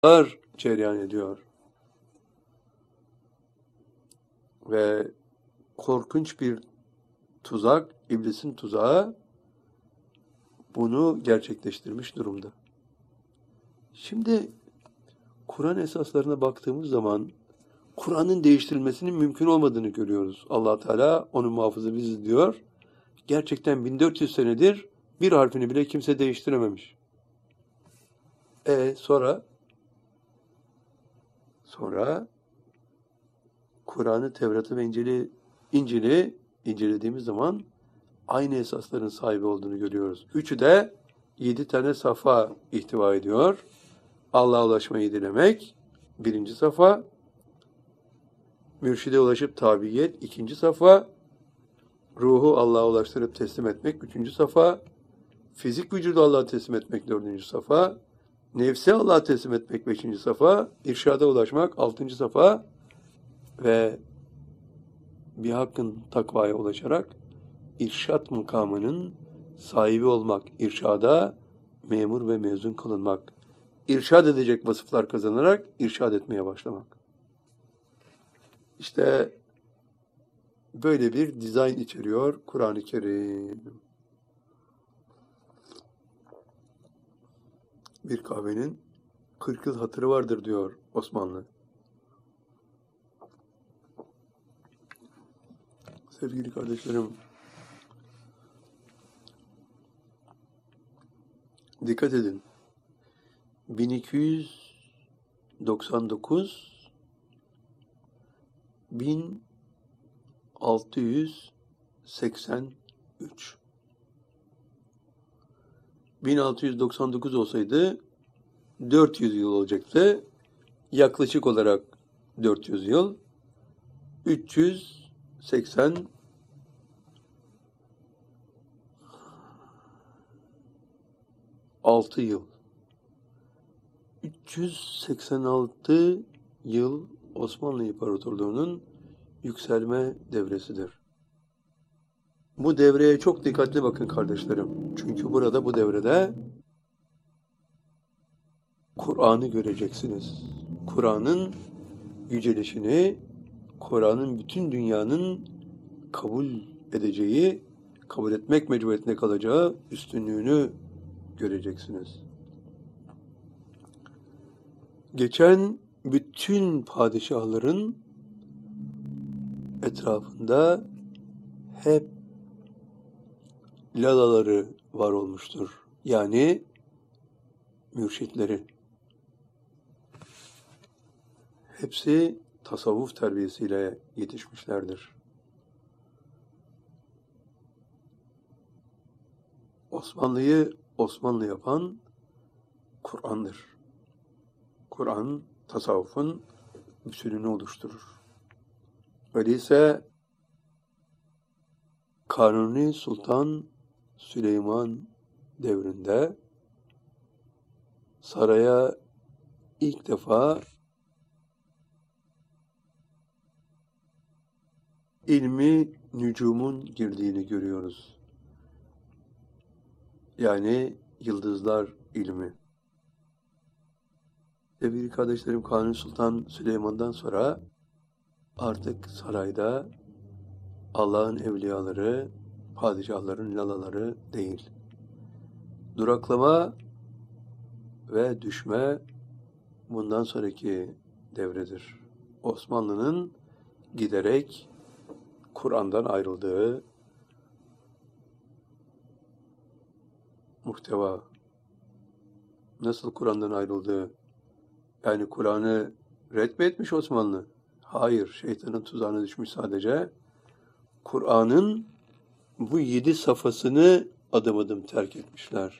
cereyan ediyor. Ve korkunç bir tuzak, iblisin tuzağı bunu gerçekleştirmiş durumda. Şimdi Kur'an esaslarına baktığımız zaman Kur'an'ın değiştirilmesinin mümkün olmadığını görüyoruz. Allah Teala onun muhafızı biziz diyor. Gerçekten 1400 senedir bir harfini bile kimse değiştirememiş. Sonra Kur'an'ı, Tevrat'ı ve İncil'i incelediğimiz zaman aynı esasların sahibi olduğunu görüyoruz. Üçü de 7 tane safa ihtiva ediyor. Allah'a ulaşmayı dilemek, birinci safa. Mürşide ulaşıp tabiyet, ikinci safa. Ruhu Allah'a ulaştırıp teslim etmek, üçüncü safa. Fizik vücudu Allah'a teslim etmek, dördüncü safa. Nefsi Allah'a teslim etmek, beşinci safa. İrşada ulaşmak, altıncı safa. Ve bir hakkın takvaya ulaşarak irşat makamının sahibi olmak, irşada memur ve mezun kılınmak, irşad edecek vasıflar kazanarak irşad etmeye başlamak. İşte böyle bir dizayn içeriyor Kur'an-ı Kerim. Bir kahvenin 40 yıl hatırı vardır diyor Osmanlı. Sevgili kardeşlerim, dikkat edin. 1299 1683 1699 olsaydı 400 yıl olacaktı. Yaklaşık olarak 400 yıl. 386 yıl. 386 yıl Osmanlı İmparatorluğu'nun yükselme devresidir. Bu devreye çok dikkatli bakın kardeşlerim. Çünkü burada bu devrede Kur'an'ı göreceksiniz. Kur'an'ın yücelişini, Kur'an'ın bütün dünyanın kabul edeceği, kabul etmek mecburiyetinde kalacağı üstünlüğünü göreceksiniz. Geçen bütün padişahların etrafında hep lalaları var olmuştur. Yani mürşitleri. Hepsi tasavvuf terbiyesiyle yetişmişlerdir. Osmanlı'yı Osmanlı yapan Kur'an'dır. Kur'an, tasavvufun bütününü oluşturur. Öyleyse Kanuni Sultan Süleyman devrinde saraya ilk defa ilmi nücumun girdiğini görüyoruz. Yani yıldızlar ilmi. Sevgili kardeşlerim, Kanuni Sultan Süleyman'dan sonra artık sarayda Allah'ın evliyaları, padişahların lalaları değil. Duraklama ve düşme bundan sonraki devredir. Osmanlı'nın giderek Kur'an'dan ayrıldığı muhteva. Nasıl Kur'an'dan ayrıldığı? Yani Kur'an'ı ret mi etmiş Osmanlı? Hayır, şeytanın tuzağına düşmüş sadece. Kur'an'ın bu 7 safhasını adım adım terk etmişler.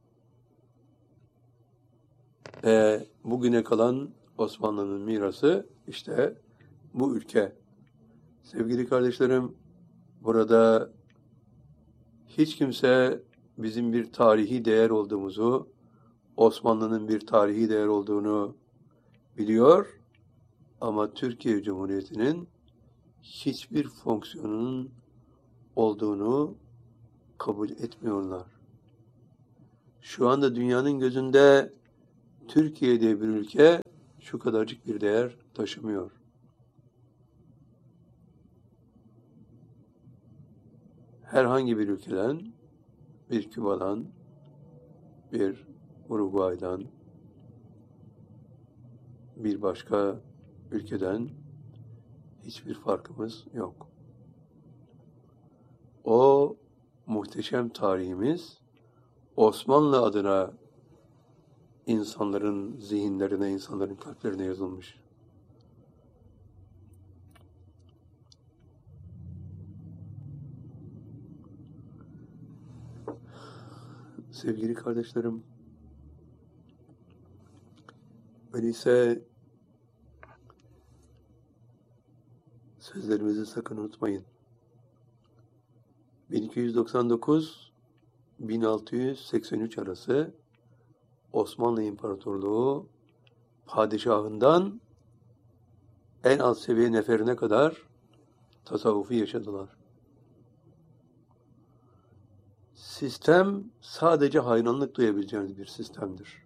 Bugüne kalan Osmanlı'nın mirası işte bu ülke. Sevgili kardeşlerim, burada hiç kimse bizim bir tarihi değer olduğumuzu, Osmanlı'nın bir tarihi değer olduğunu biliyor ama Türkiye Cumhuriyeti'nin hiçbir fonksiyonunun olduğunu kabul etmiyorlar. Şu anda dünyanın gözünde Türkiye diye bir ülke şu kadarcık bir değer taşımıyor. Herhangi bir ülkeden, bir Küba'dan, bir Uruguay'dan, bir başka ülkeden hiçbir farkımız yok. O muhteşem tarihimiz Osmanlı adına insanların zihinlerine, insanların kalplerine yazılmış. Sevgili kardeşlerim, öyleyse sözlerimizi sakın unutmayın. 1299-1683 arası Osmanlı İmparatorluğu padişahından en alt seviye neferine kadar tasavvufu yaşadılar. Sistem sadece hayranlık duyabileceğiniz bir sistemdir.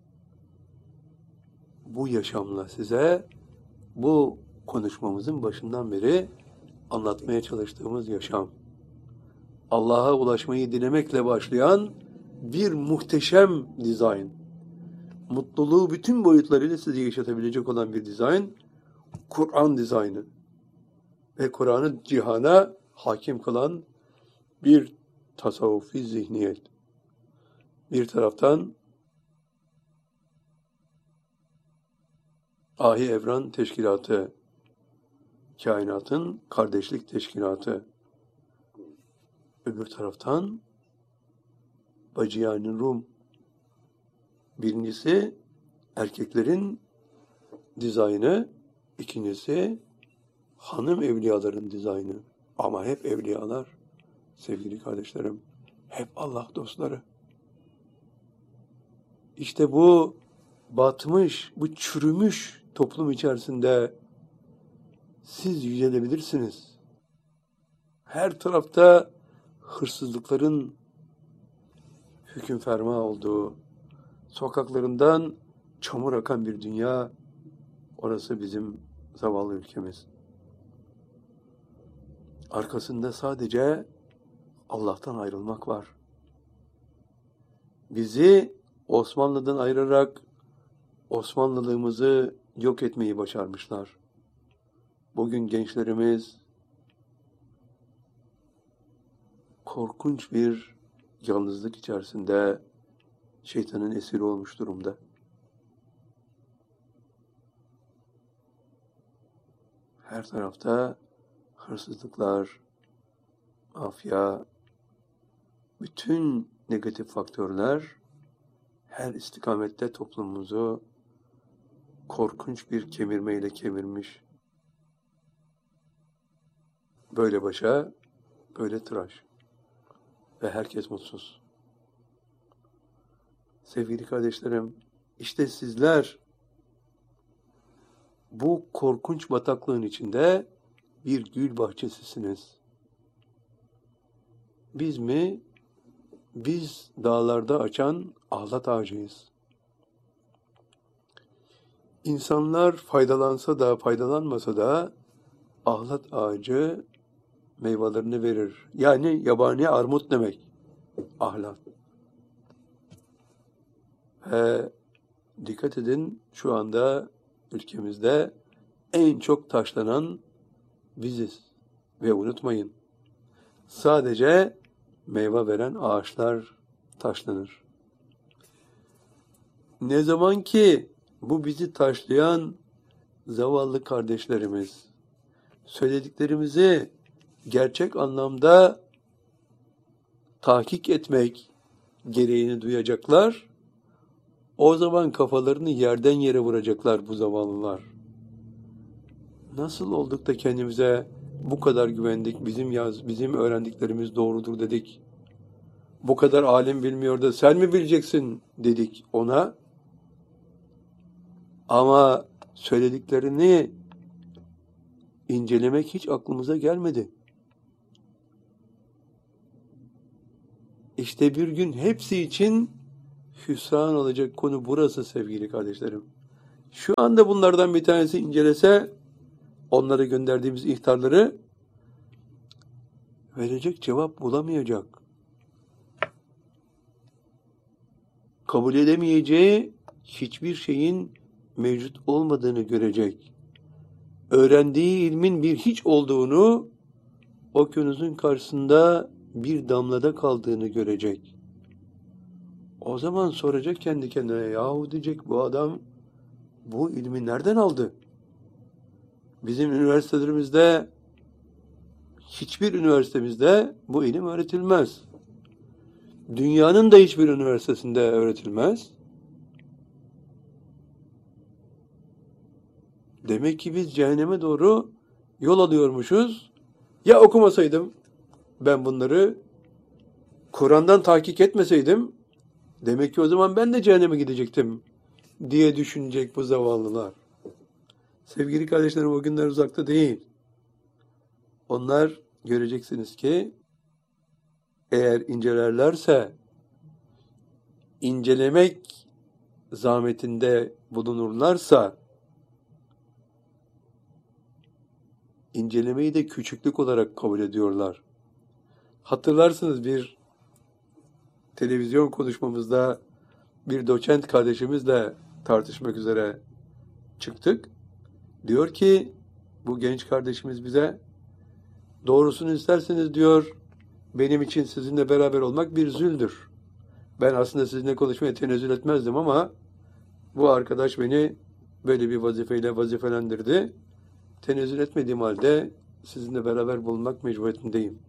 Bu yaşamla size bu konuşmamızın başından beri anlatmaya çalıştığımız yaşam, Allah'a ulaşmayı dilemekle başlayan bir muhteşem dizayn, mutluluğu bütün boyutlarıyla size yaşatabilecek olan bir dizayn, Kur'an dizaynı ve Kur'an'ı cihana hakim kılan bir tasavvufi zihniyet. Bir taraftan Ahi Evran Teşkilatı, kainatın kardeşlik teşkilatı. Öbür taraftan Bacı-i Rum. Birincisi erkeklerin dizaynı, ikincisi hanım evliyaların dizaynı. Ama hep evliyalar, sevgili kardeşlerim, hep Allah dostları. İşte bu batmış, bu çürümüş toplum içerisinde siz yücelebilirsiniz. Her tarafta hırsızlıkların hüküm ferma olduğu, sokaklarından çamur akan bir dünya, orası bizim zavallı ülkemiz. Arkasında sadece Allah'tan ayrılmak var. Bizi Osmanlı'dan ayırarak Osmanlılığımızı yok etmeyi başarmışlar. Bugün gençlerimiz korkunç bir yalnızlık içerisinde şeytanın esiri olmuş durumda. Her tarafta hırsızlıklar, mafya, bütün negatif faktörler her istikamette toplumumuzu korkunç bir kemirmeyle kemirmiş. Böyle başa, böyle tıraş. Ve herkes mutsuz. Sevgili kardeşlerim, işte sizler bu korkunç bataklığın içinde bir gül bahçesisiniz. Biz mi? Biz dağlarda açan ahlat ağacıyız. İnsanlar faydalansa da faydalanmasa da ahlat ağacı meyvelerini verir. Yani yabani armut demek. Ahlat. Dikkat edin, şu anda ülkemizde en çok taşlanan biziz. Ve unutmayın, sadece meyve veren ağaçlar taşlanır. Ne zaman ki bu bizi taşlayan zavallı kardeşlerimiz söylediklerimizi gerçek anlamda tahkik etmek gereğini duyacaklar, o zaman kafalarını yerden yere vuracaklar bu zavallılar. Nasıl olduk da kendimize bu kadar güvendik, bizim öğrendiklerimiz doğrudur dedik. Bu kadar alim bilmiyor da sen mi bileceksin dedik ona. Ama söylediklerini incelemek hiç aklımıza gelmedi. İşte bir gün hepsi için hüsran olacak konu burası sevgili kardeşlerim. Şu anda bunlardan bir tanesi incelese, onlara gönderdiğimiz ihtarları verecek cevap bulamayacak. Kabul edemeyeceği hiçbir şeyin mevcut olmadığını görecek. Öğrendiği ilmin bir hiç olduğunu, okyanusun karşısında bir damlada kaldığını görecek. O zaman soracak kendi kendine, yahu diyecek, bu adam bu ilmi nereden aldı? Bizim üniversitelerimizde, hiçbir üniversitemizde bu ilim öğretilmez. Dünyanın da hiçbir üniversitesinde öğretilmez. Demek ki biz cehenneme doğru yol alıyormuşuz. Ya okumasaydım ben bunları, Kur'an'dan tahkik etmeseydim, demek ki o zaman ben de cehenneme gidecektim diye düşünecek bu zavallılar. Sevgili kardeşlerim, o günler uzakta değil. Onlar göreceksiniz ki eğer incelerlerse, incelemek zahmetinde bulunurlarsa, incelemeyi de küçüklük olarak kabul ediyorlar. Hatırlarsınız, bir televizyon konuşmamızda bir doçent kardeşimizle tartışmak üzere çıktık. Diyor ki bu genç kardeşimiz bize, doğrusunu isterseniz diyor, benim için sizinle beraber olmak bir züldür. Ben aslında sizinle konuşmaya tenezzül etmezdim ama bu arkadaş beni böyle bir vazifeyle vazifelendirdi. Tenezzül etmediğim halde sizinle beraber bulunmak mecburiyetindeyim.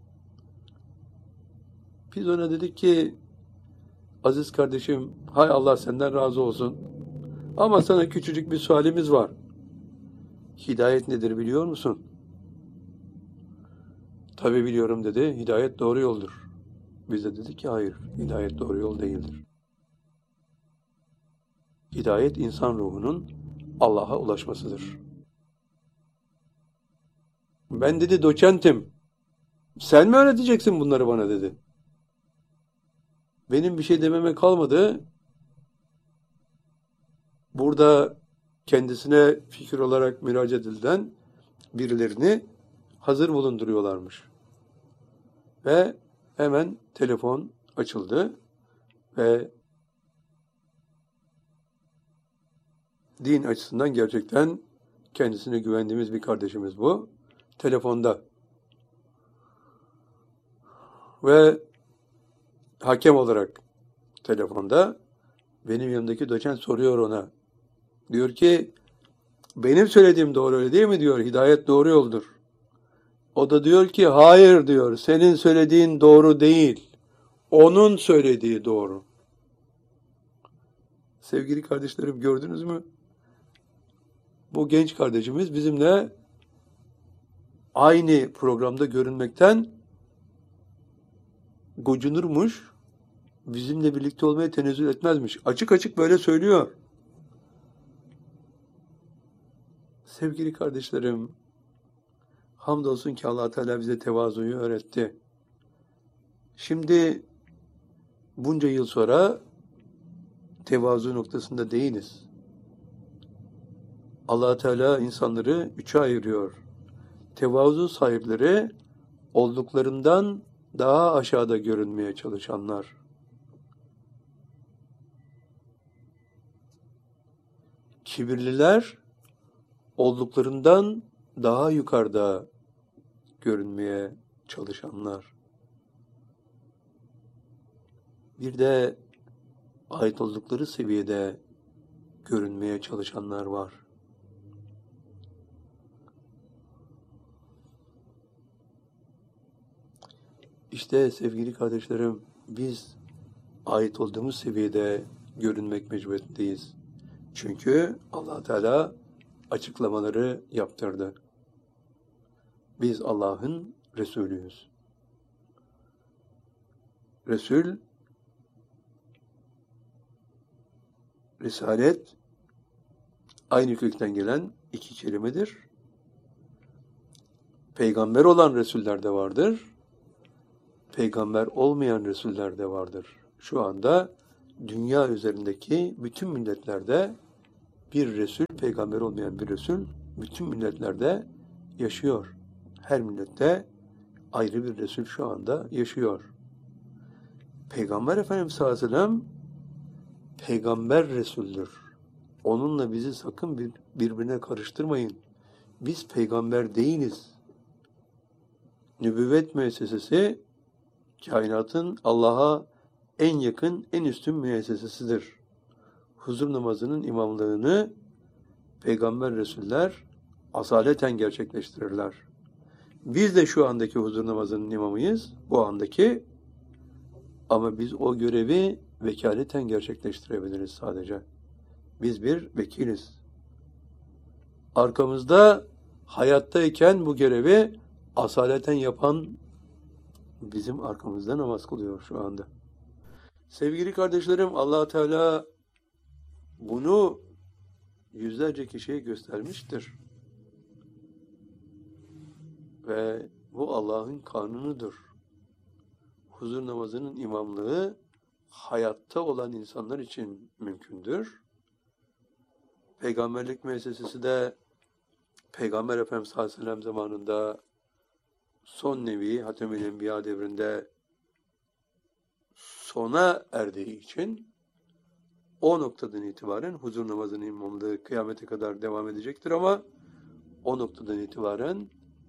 Biz ona dedik ki, aziz kardeşim, hay Allah senden razı olsun. Ama sana küçücük bir sualimiz var. Hidayet nedir biliyor musun? Tabii biliyorum dedi. Hidayet doğru yoldur. Biz de dedik ki hayır, hidayet doğru yol değildir. Hidayet insan ruhunun Allah'a ulaşmasıdır. Ben dedi doçentim. Sen mi öğreteceksin bunları bana dedi. Benim bir şey dememe kalmadı. Burada kendisine fikir olarak müracaat edilen birilerini hazır bulunduruyorlarmış. Ve hemen telefon açıldı ve din açısından gerçekten kendisine güvendiğimiz bir kardeşimiz bu. Telefonda. Ve hakem olarak telefonda benim yanımdaki doçent soruyor ona. Diyor ki, benim söylediğim doğru öyle değil mi diyor, hidayet doğru yoldur. O da diyor ki, hayır diyor, senin söylediğin doğru değil. Onun söylediği doğru. Sevgili kardeşlerim, gördünüz mü? Bu genç kardeşimiz bizimle aynı programda görünmekten gocunurmuş, bizimle birlikte olmaya tenezzül etmezmiş. Açık açık böyle söylüyor. Sevgili kardeşlerim, hamdolsun ki Allah Teala bize tevazuyu öğretti. Şimdi bunca yıl sonra tevazu noktasında değiliz. Allah Teala insanları üçe ayırıyor. Tevazu sahipleri, olduklarından daha aşağıda görünmeye çalışanlar. Kibirliler, olduklarından daha yukarıda görünmeye çalışanlar. Bir de ait oldukları seviyede görünmeye çalışanlar var. İşte sevgili kardeşlerim, biz ait olduğumuz seviyede görünmek mecburiyetindeyiz. Çünkü Allah Teala açıklamaları yaptırdı. Biz Allah'ın Resulüyüz. Resul, Risalet, aynı kökten gelen iki kelimedir. Peygamber olan Resuller de vardır. Peygamber olmayan Resuller de vardır. Şu anda dünya üzerindeki bütün milletlerde bir Resul, peygamber olmayan bir Resul, bütün milletlerde yaşıyor. Her millette ayrı bir Resul şu anda yaşıyor. Peygamber Efendimiz sallallahu aleyhi ve sellem peygamber Resul'dür. Onunla bizi sakın birbirine karıştırmayın. Biz peygamber değiliz. Nübüvvet müessesesi kainatın Allah'a en yakın, en üstün müessesesidir. Huzur namazının imamlığını peygamber Resuller asaleten gerçekleştirirler. Biz de şu andaki huzur namazının imamıyız, bu andaki, ama biz o görevi vekaleten gerçekleştirebiliriz sadece. Biz bir vekiliz. Arkamızda hayattayken bu görevi asaleten yapan bizim arkamızda namaz kılıyor şu anda. Sevgili kardeşlerim, Allah Teala bunu yüzlerce kişiye göstermiştir. Ve bu Allah'ın kanunudur. Huzur namazının imamlığı hayatta olan insanlar için mümkündür. Peygamberlik müessesesi de Peygamber Efendimiz sallallahu aleyhi ve sellem zamanında son nevi Hatem-i Enbiya devrinde sona erdiği için o noktadan itibaren huzur namazının imamlığı kıyamete kadar devam edecektir, ama o noktadan itibaren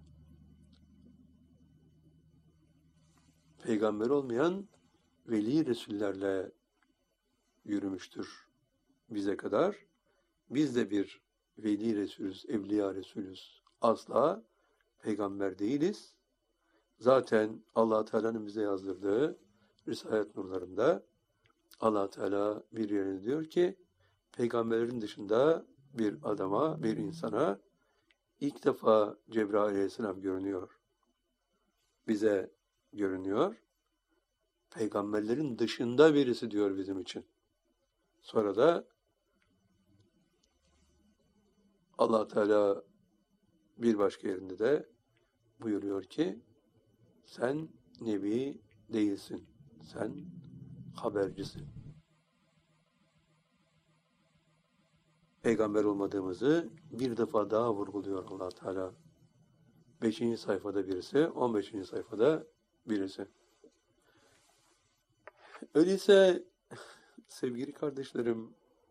peygamber olmayan veli Resullerle yürümüştür bize kadar. Biz de bir veli Resulüz, evliya Resulüz. Asla peygamber değiliz. Zaten Allah Teala'nın bize yazdırdığı Risalet nurlarında Allah Teala bir yerine diyor ki, peygamberlerin dışında bir adama, bir insana ilk defa Cebrail Aleyhisselam görünüyor. Bize görünüyor. Peygamberlerin dışında birisi diyor bizim için. Sonra da Allah Teala bir başka yerinde de buyuruyor ki, sen nebi değilsin, sen habercisin. Peygamber olmadığımızı bir defa daha vurguluyor Allah Teala. 5. sayfada birisi, 15. sayfada birisi. Öyleyse sevgili kardeşlerim,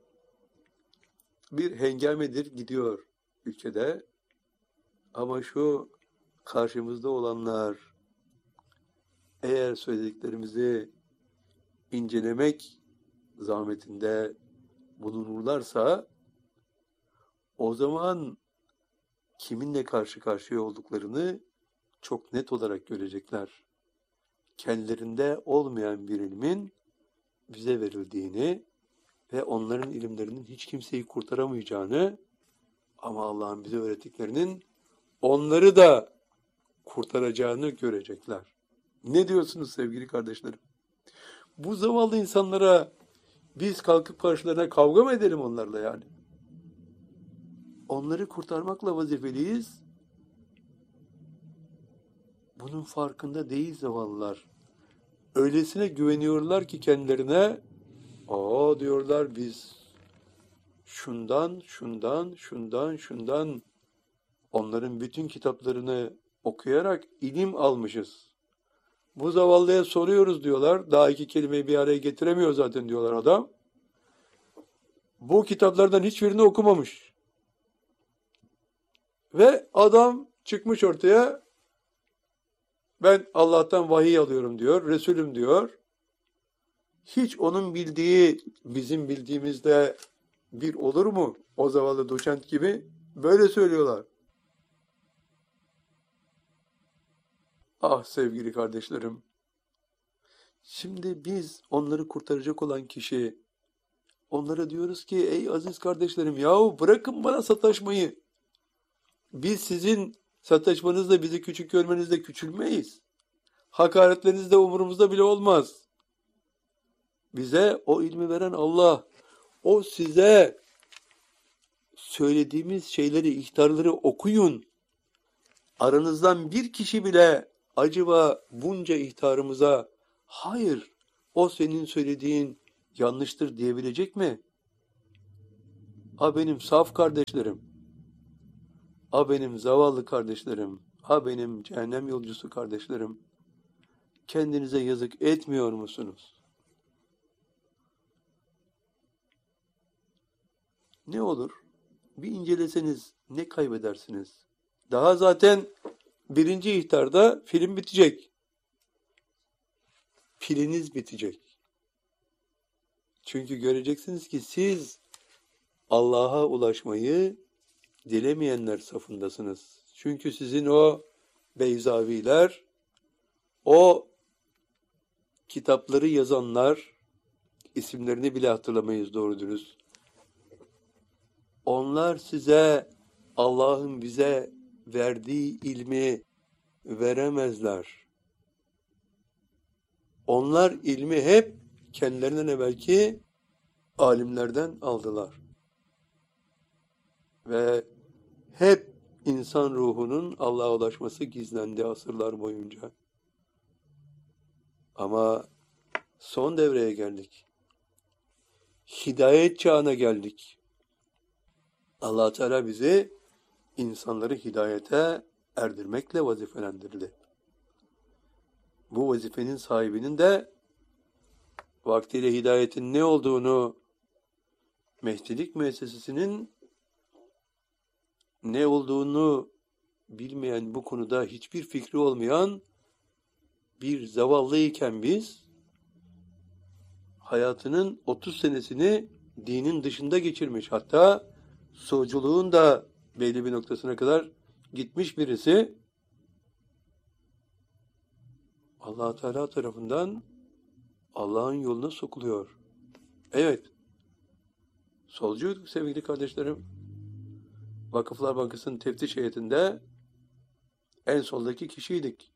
bir hengamedir gidiyor ülkede, ama şu karşımızda olanlar eğer söylediklerimizi incelemek zahmetinde bulunurlarsa, o zaman kiminle karşı karşıya olduklarını çok net olarak görecekler. Kendilerinde olmayan bir ilmin bize verildiğini ve onların ilimlerinin hiç kimseyi kurtaramayacağını, ama Allah'ın bize öğrettiklerinin onları da kurtaracağını görecekler. Ne diyorsunuz sevgili kardeşlerim? Bu zavallı insanlara biz kalkıp karşılarına kavga mı edelim onlarla yani? Onları kurtarmakla vazifeliyiz. Bunun farkında değil zavallılar. Öylesine güveniyorlar ki kendilerine, diyorlar biz şundan onların bütün kitaplarını okuyarak ilim almışız. Bu zavallıya soruyoruz diyorlar. Daha 2 kelimeyi bir araya getiremiyor zaten diyorlar adam. Bu kitaplardan hiçbirini okumamış. Ve adam çıkmış ortaya, ben Allah'tan vahiy alıyorum diyor, Resulüm diyor. Hiç onun bildiği bizim bildiğimizde bir olur mu? O zavallı doçent gibi böyle söylüyorlar. Ah sevgili kardeşlerim, şimdi biz onları kurtaracak olan kişi, onlara diyoruz ki ey aziz kardeşlerim, yahu bırakın bana sataşmayı. Biz sizin sataşmanızla, bizi küçük görmenizle küçülmeyiz. Hakaretleriniz de umurumuzda bile olmaz. Bize o ilmi veren Allah, o size söylediğimiz şeyleri, ihtarları okuyun. Aranızdan bir kişi bile acaba bunca ihtarımıza hayır, o senin söylediğin yanlıştır diyebilecek mi? Ha benim saf kardeşlerim, ha benim zavallı kardeşlerim, ha benim cehennem yolcusu kardeşlerim, kendinize yazık etmiyor musunuz? Ne olur? Bir inceleseniz ne kaybedersiniz? Daha zaten birinci ihtarda film bitecek. Piliniz bitecek. Çünkü göreceksiniz ki siz Allah'a ulaşmayı dilemeyenler safındasınız. Çünkü sizin o Beyzaviler, o kitapları yazanlar, isimlerini bile hatırlamayız doğru dürüst. Onlar size Allah'ın bize verdiği ilmi veremezler. Onlar ilmi hep kendilerinden evvelki alimlerden aldılar. Ve hep insan ruhunun Allah'a ulaşması gizlendi asırlar boyunca. Ama son devreye geldik. Hidayet çağına geldik. Allah Teala bizi insanları hidayete erdirmekle vazifelendirdi. Bu vazifenin sahibinin de vaktiyle hidayetin ne olduğunu, Mehdilik müessesesinin ne olduğunu bilmeyen, bu konuda hiçbir fikri olmayan bir zavallıyken biz hayatının 30 senesini dinin dışında geçirmiş, hatta suculuğun da belli bir noktasına kadar gitmiş birisi Allah Teala tarafından Allah'ın yoluna sokuluyor. Evet, solcuyduk sevgili kardeşlerim. Vakıflar Bankası'nın teftiş heyetinde en soldaki kişiydik.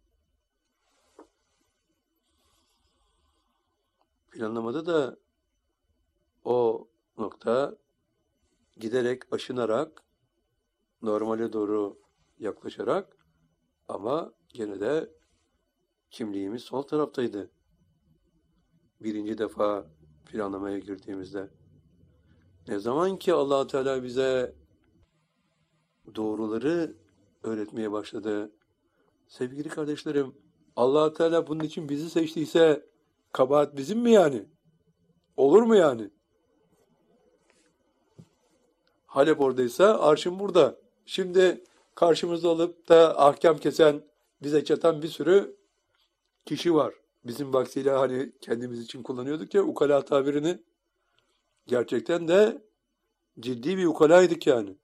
Planlamada da o nokta giderek aşınarak, normale doğru yaklaşarak ama gene de kimliğimiz sol taraftaydı. Birinci defa planlamaya girdiğimizde. Ne zaman ki Allah Teala bize doğruları öğretmeye başladı. Sevgili kardeşlerim, Allah Teala bunun için bizi seçtiyse kabahat bizim mi yani? Olur mu yani? Halep oradaysa arşın burada. Şimdi karşımızda olup da ahkam kesen, bize çatan bir sürü kişi var. Bizim vaktiyle hani kendimiz için kullanıyorduk ya ukala tabirini. Gerçekten de ciddi bir ukalaydık yani.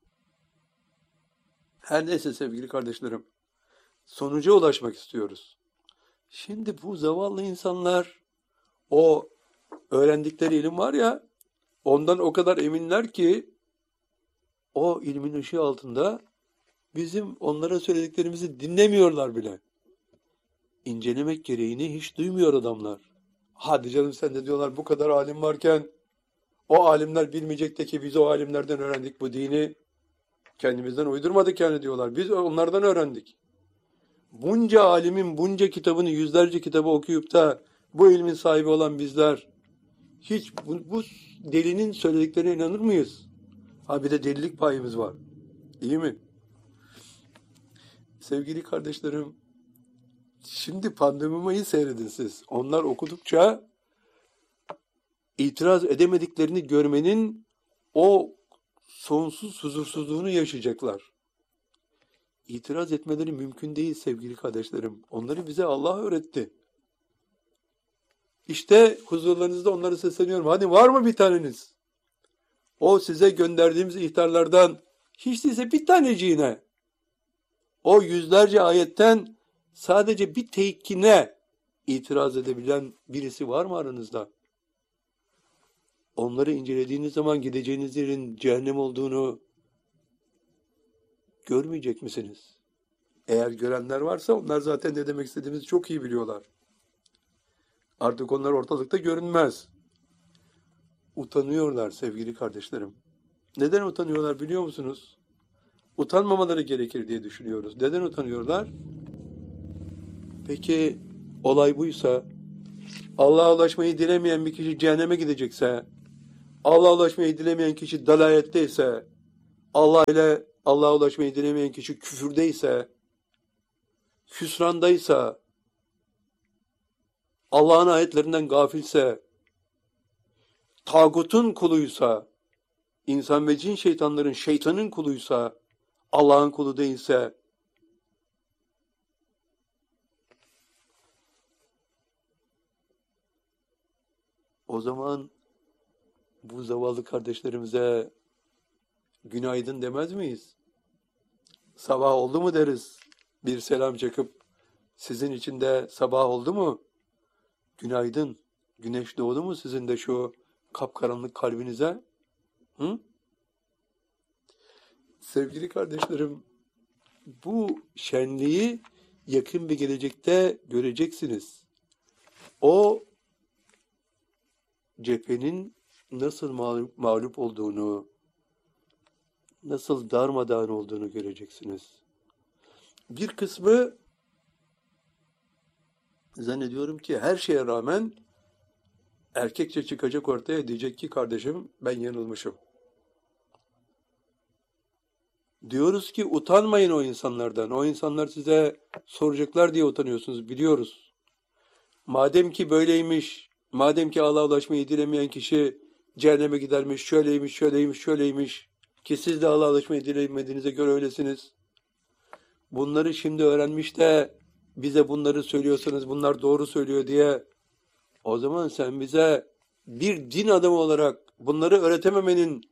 Her neyse sevgili kardeşlerim, sonuca ulaşmak istiyoruz. Şimdi bu zavallı insanlar, o öğrendikleri ilim var ya, ondan o kadar eminler ki, o ilmin ışığı altında bizim onlara söylediklerimizi dinlemiyorlar bile. İncelemek gereğini hiç duymuyor adamlar. Hadi canım sen de diyorlar bu kadar alim varken, o alimler bilmeyecek de ki biz o alimlerden öğrendik bu dini. Kendimizden uydurmadık yani diyorlar. Biz onlardan öğrendik. Bunca alimin bunca kitabını, yüzlerce kitabı okuyup da bu ilmin sahibi olan bizler hiç bu delinin söylediklerine inanır mıyız? Ha bir de delilik payımız var. İyi mi? Sevgili kardeşlerim, şimdi Pandemima'yı seyredin siz. Onlar okudukça itiraz edemediklerini görmenin o sonsuz huzursuzluğunu yaşayacaklar. İtiraz etmeleri mümkün değil sevgili kardeşlerim. Onları bize Allah öğretti. İşte huzurlarınızda onlara sesleniyorum. Hadi var mı bir taneniz? O size gönderdiğimiz ihtarlardan hiç değilse bir taneciğine, o yüzlerce ayetten sadece bir tekkine itiraz edebilen birisi var mı aranızda? Onları incelediğiniz zaman gideceğiniz yerin cehennem olduğunu görmeyecek misiniz? Eğer görenler varsa onlar zaten ne demek istediğimizi çok iyi biliyorlar. Artık onlar ortalıkta görünmez. Utanıyorlar sevgili kardeşlerim. Neden utanıyorlar biliyor musunuz? Utanmamaları gerekir diye düşünüyoruz. Neden utanıyorlar? Peki olay buysa Allah'a ulaşmayı dilemeyen bir kişi cehenneme gidecekse, Allah'a ulaşmayı dilemeyen kişi dalaletteyse, Allah'a ulaşmayı dilemeyen kişi küfürdeyse, hüsrandaysa, Allah'ın ayetlerinden gafilse, tağutun kuluysa, insan ve cin şeytanların şeytanın kuluysa, Allah'ın kulu değilse, o zaman bu zavallı kardeşlerimize günaydın demez miyiz? Sabah oldu mu deriz. Bir selam çakıp sizin için de sabah oldu mu? Günaydın. Güneş doğdu mu sizin de şu kapkaranlık kalbinize? Hı? Sevgili kardeşlerim, bu şenliği yakın bir gelecekte göreceksiniz. O cephenin nasıl mağlup olduğunu, nasıl darmadağın olduğunu göreceksiniz. Bir kısmı zannediyorum ki her şeye rağmen erkekçe çıkacak ortaya, diyecek ki kardeşim ben yanılmışım. Diyoruz ki utanmayın o insanlardan. O insanlar size soracaklar diye utanıyorsunuz, biliyoruz. Madem ki böyleymiş, madem ki Allah'a ulaşmayı dilemeyen kişi cehenneme gidermiş, şöyleymiş, şöyleymiş, şöyleymiş ki siz de Allah'a ulaşmayı dilemediğinize göre öylesiniz. Bunları şimdi öğrenmiş de bize bunları söylüyorsanız bunlar doğru söylüyor diye, o zaman sen bize bir din adamı olarak bunları öğretememenin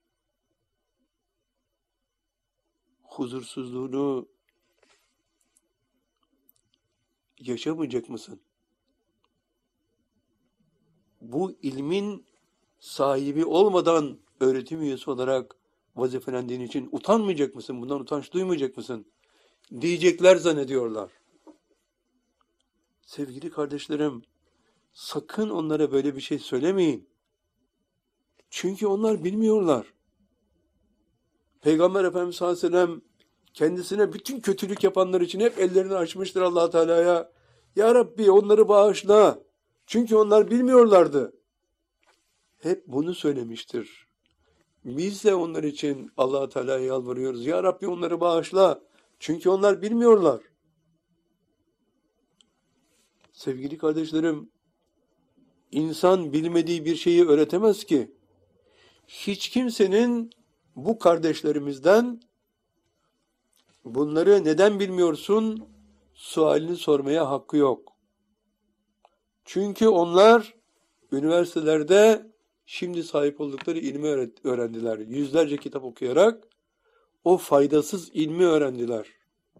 huzursuzluğunu yaşamayacak mısın? Bu ilmin sahibi olmadan öğretim üyesi olarak vazifelendiğin için utanmayacak mısın? Bundan utanç duymayacak mısın? Diyecekler zannediyorlar. Sevgili kardeşlerim, sakın onlara böyle bir şey söylemeyin. Çünkü onlar bilmiyorlar. Peygamber Efendimiz sallallahu aleyhi ve sellem kendisine bütün kötülük yapanlar için hep ellerini açmıştır Allah Teala'ya. Ya Rabbi onları bağışla. Çünkü onlar bilmiyorlardı. Hep bunu söylemiştir. Biz de onlar için Allah Teala'ya yalvarıyoruz. Ya Rabbi onları bağışla. Çünkü onlar bilmiyorlar. Sevgili kardeşlerim, insan bilmediği bir şeyi öğretemez ki. Hiç kimsenin bu kardeşlerimizden bunları neden bilmiyorsun sualini sormaya hakkı yok. Çünkü onlar üniversitelerde şimdi sahip oldukları ilmi öğrendiler. Yüzlerce kitap okuyarak o faydasız ilmi öğrendiler.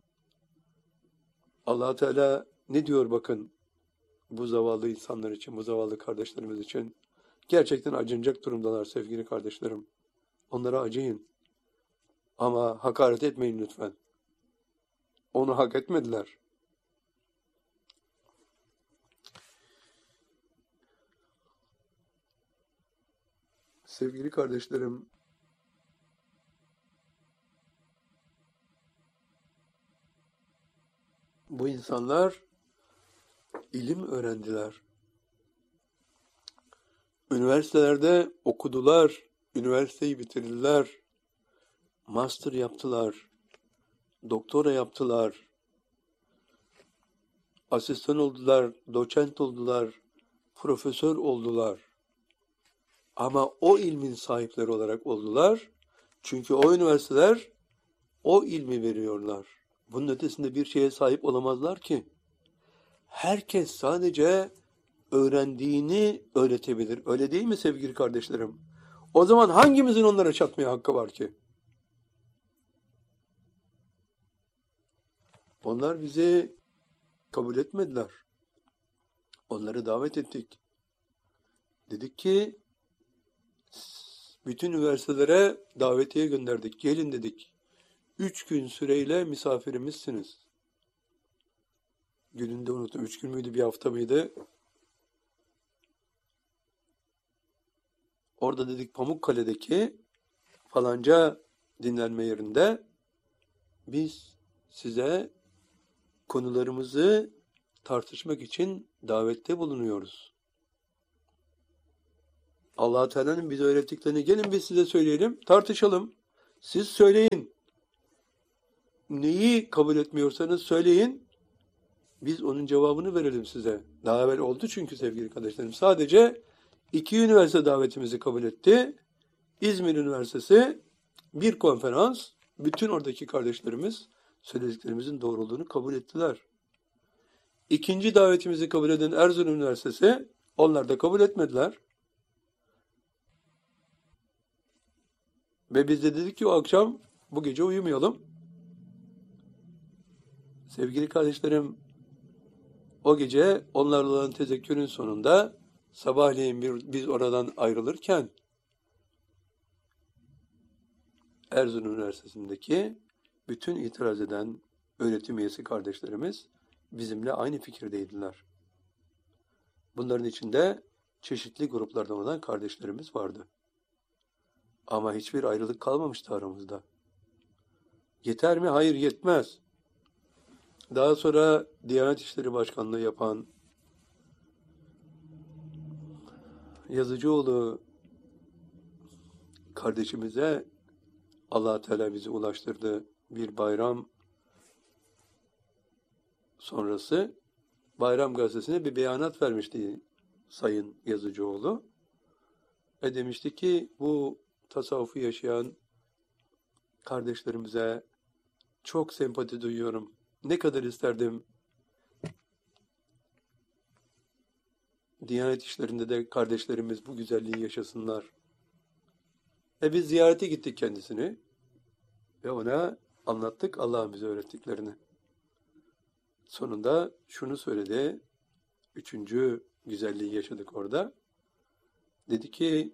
Allah Teala ne diyor bakın bu zavallı insanlar için, bu zavallı kardeşlerimiz için. Gerçekten acınacak durumdalar sevgili kardeşlerim. Onlara acıyın. Ama hakaret etmeyin lütfen. Onu hak etmediler. Sevgili kardeşlerim, bu insanlar ilim öğrendiler. Üniversitelerde okudular, üniversiteyi bitirdiler, master yaptılar, doktora yaptılar, asistan oldular, doçent oldular, profesör oldular. Ama o ilmin sahipleri olarak oldular. Çünkü o üniversiteler o ilmi veriyorlar. Bunun ötesinde bir şeye sahip olamazlar ki. Herkes sadece öğrendiğini öğretebilir. Öyle değil mi sevgili kardeşlerim? O zaman hangimizin onlara çatmaya hakkı var ki? Onlar bizi kabul etmediler. Onları davet ettik. Dedik ki bütün üniversitelere davetiye gönderdik. Gelin dedik. 3 gün süreyle misafirimizsiniz. Gününde unuttum. 3 gün müydü, bir hafta mıydı? Orada dedik Pamukkale'deki falanca dinlenme yerinde biz size konularımızı tartışmak için davette bulunuyoruz. Allah Teala'nın bize öğrettiklerini gelin biz size söyleyelim, tartışalım. Siz söyleyin. Neyi kabul etmiyorsanız söyleyin. Biz onun cevabını verelim size. Daha evvel oldu çünkü sevgili kardeşlerim. Sadece 2 üniversite davetimizi kabul etti. İzmir Üniversitesi bir konferans. Bütün oradaki kardeşlerimiz söylediklerimizin doğruluğunu kabul ettiler. 2. davetimizi kabul eden Erzurum Üniversitesi, onlar da kabul etmediler. Ve biz de dedik ki o akşam bu gece uyumayalım. Sevgili kardeşlerim, o gece onlarla olan tezekkürün sonunda sabahleyin biz oradan ayrılırken Erzurum Üniversitesi'ndeki bütün itiraz eden öğretim üyesi kardeşlerimiz bizimle aynı fikirdeydiler. Bunların içinde çeşitli gruplardan olan kardeşlerimiz vardı. Ama hiçbir ayrılık kalmamıştı aramızda. Yeter mi? Hayır, yetmez. Daha sonra Diyanet İşleri Başkanlığı yapan Yazıcıoğlu kardeşimize Allah Teala bizi ulaştırdı. Bir bayram sonrası Bayram Gazetesi'ne bir beyanat vermişti Sayın Yazıcıoğlu. Demişti ki bu tasavvufu yaşayan kardeşlerimize çok sempati duyuyorum. Ne kadar isterdim Diyanet işlerinde de kardeşlerimiz bu güzelliği yaşasınlar. Biz ziyarete gittik kendisini ve ona anlattık Allah'ın bize öğrettiklerini. Sonunda şunu söyledi, 3. güzelliği yaşadık orada. Dedi ki,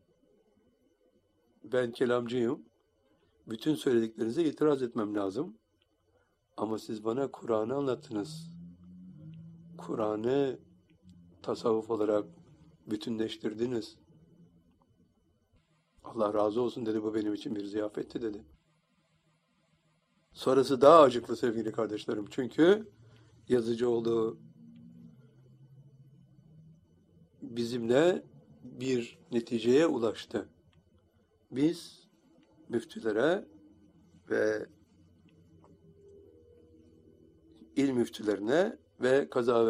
ben kelamcıyım, bütün söylediklerinize itiraz etmem lazım. Ama siz bana Kur'an'ı anlattınız. Kur'an'ı tasavvuf olarak bütünleştirdiniz. Allah razı olsun dedi, bu benim için bir ziyafetti dedi. Sonrası daha acıklı sevgili kardeşlerim. Çünkü Yazıcıoğlu bizimle bir neticeye ulaştı. Biz müftülere ve il müftülerine ve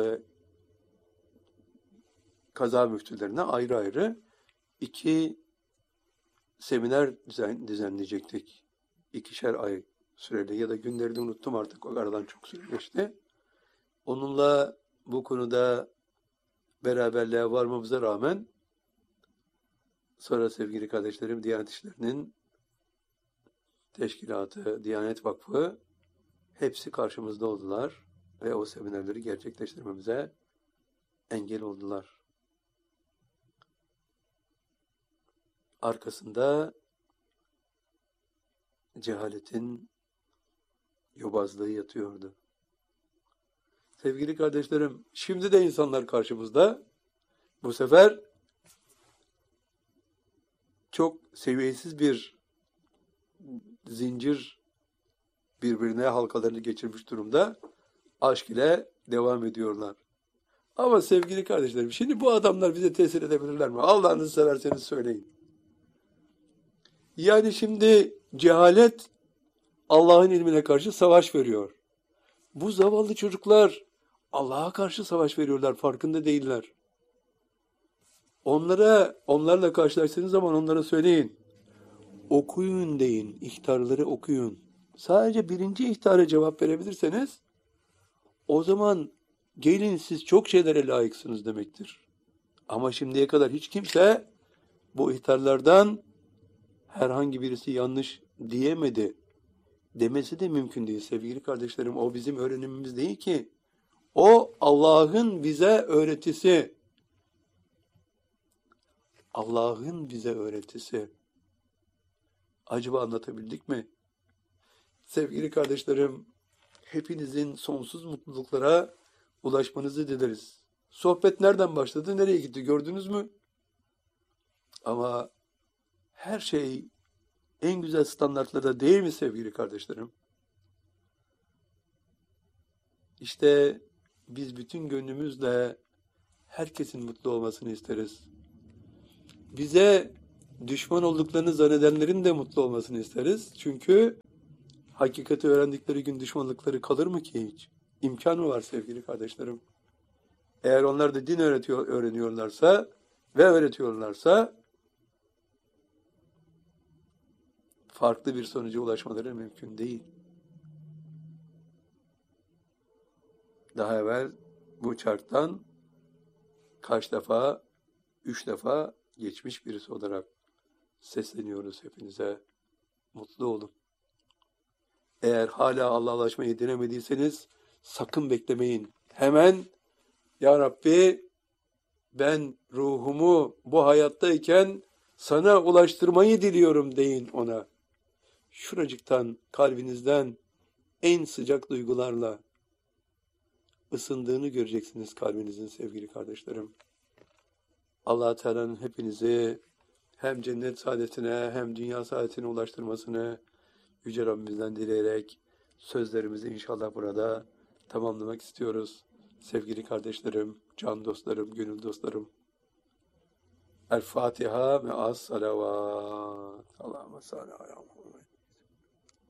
kaza müftülerine ayrı ayrı 2 seminer düzenleyecektik. 2'şer ay süreli ya da günlerini unuttum artık, o aradan çok süre geçti. Onunla bu konuda beraberliğe varmamıza rağmen sonra sevgili kardeşlerim Diyanet İşleri'nin teşkilatı, Diyanet Vakfı hepsi karşımızda oldular ve o seminerleri gerçekleştirmemize engel oldular. Arkasında cehaletin yobazlığı yatıyordu. Sevgili kardeşlerim, şimdi de insanlar karşımızda. Bu sefer çok seviyesiz bir zincir birbirine halkalarını geçirmiş durumda. Aşk ile devam ediyorlar. Ama sevgili kardeşlerim, şimdi bu adamlar bize tesir edebilirler mi? Allah'ınızı severseniz söyleyin. Yani şimdi cehalet Allah'ın ilmine karşı savaş veriyor. Bu zavallı çocuklar Allah'a karşı savaş veriyorlar, farkında değiller. Onlarla karşılaştığınız zaman onlara söyleyin. Okuyun deyin, ihtarları okuyun. Sadece 1. ihtara cevap verebilirseniz o zaman gelin siz çok şeylere layıksınız demektir. Ama şimdiye kadar hiç kimse bu ihtarlardan herhangi birisi yanlış diyemedi. Demesi de mümkün değil sevgili kardeşlerim. O bizim öğrenimimiz değil ki. O Allah'ın bize öğretisi. Allah'ın bize öğretisi. Acaba anlatabildik mi? Sevgili kardeşlerim, hepinizin sonsuz mutluluklara ulaşmanızı dileriz. Sohbet nereden başladı, nereye gitti gördünüz mü? Ama her şey en güzel standartlarda değil mi sevgili kardeşlerim? İşte biz bütün gönlümüzle herkesin mutlu olmasını isteriz. Bize düşman olduklarını zannedenlerin de mutlu olmasını isteriz. Çünkü hakikati öğrendikleri gün düşmanlıkları kalır mı ki hiç? İmkan mı var sevgili kardeşlerim? Eğer onlar da din öğreniyorlarsa ve öğretiyorlarsa farklı bir sonuca ulaşmaları mümkün değil. Daha evvel bu çarktan kaç defa, 3 defa geçmiş birisi olarak sesleniyoruz hepinize. Mutlu olun. Eğer hala Allah'a ulaşmayı denemediyseniz sakın beklemeyin. Hemen Ya Rabbi, ben ruhumu bu hayattayken sana ulaştırmayı diliyorum deyin ona. Şuracıktan, kalbinizden en sıcak duygularla ısındığını göreceksiniz kalbinizin sevgili kardeşlerim. Allah Teala'nın hepinizi hem cennet saadetine hem dünya saadetine ulaştırmasını Yüce Rabbimizden dileyerek sözlerimizi inşallah burada tamamlamak istiyoruz. Sevgili kardeşlerim, can dostlarım, gönül dostlarım. El Fatiha ve as salavat. Allahümme salli ala Muhammed.